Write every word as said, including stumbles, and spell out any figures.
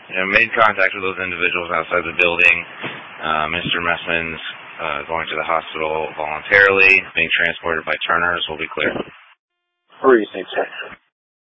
you know, made contact with those individuals outside the building. Uh, Mister Messman's uh, going to the hospital voluntarily, being transported by Turner's will be clear. Where do you think, sir?